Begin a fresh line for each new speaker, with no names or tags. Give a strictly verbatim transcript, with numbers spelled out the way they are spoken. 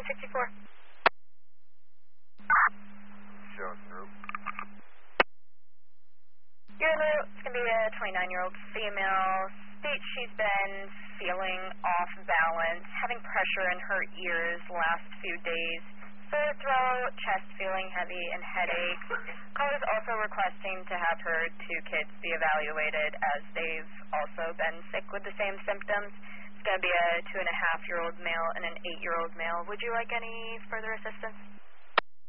sixty-four.
Showing group.
You're in the, it's going to be a twenty-nine-year-old female. State she's been feeling off balance, having pressure in her ears the last few days, sore throat, chest feeling heavy, and headache. Caller is also requesting to have her two kids be evaluated as they've also been sick with the same symptoms. It's going to be a two-and-a-half-year-old male and an eight-year-old male. Would you like any further assistance?